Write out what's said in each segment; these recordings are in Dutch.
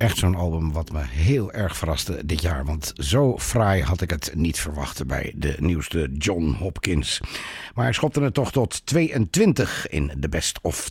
Echt zo'n album wat me heel erg verraste dit jaar. Want zo fraai had ik het niet verwacht bij de nieuwste John Hopkins. Maar hij schopte het toch tot 22 in de Best of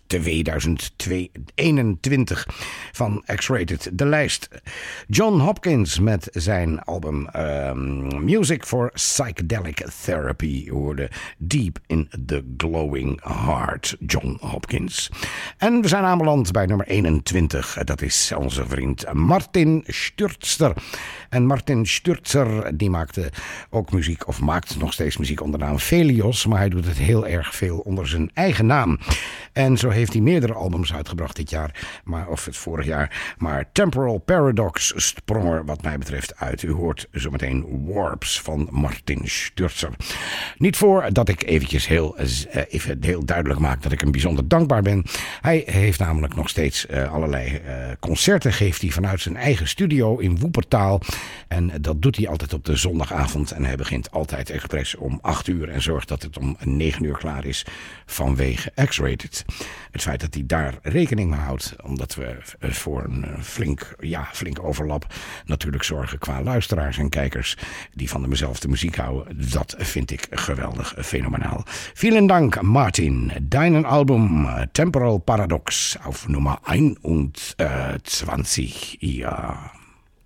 2021 van X-Rated. De lijst. John Hopkins met zijn album Music for Psychedelic Therapy. Hoorde Deep in the Glowing Heart. John Hopkins. En we zijn aanbeland bij nummer 21. Dat is onze vriend Martin Sturzer. En Martin Sturzer die maakte ook muziek, of maakt nog steeds muziek onder de naam Velios. Maar hij doet het heel erg veel onder zijn eigen naam. En zo heeft hij meerdere albums uitgebracht dit jaar. Of het vorig jaar. Maar Temporal Paradox sprong er wat mij betreft uit. U hoort zometeen Warps van Martin Sturzer. Niet voordat ik eventjes heel duidelijk maak dat ik hem bijzonder dankbaar ben. Hij heeft namelijk nog steeds allerlei concerten. Geeft hij vanuit zijn eigen studio in Woepertaal. En dat doet hij altijd op de zondagavond. En hij begint altijd expres om 8 uur. En zorgt dat het om 9 uur klaar is vanwege X-Rated. Het feit dat hij daar rekening mee houdt. Omdat we voor een flink overlap natuurlijk zorgen qua luisteraars en kijkers. Die van dezelfde muziek houden. Dat vind ik geweldig fenomenaal. Vielen Dank Martin. Deinen Album Temporal Paradox auf Nummer 21. Ja.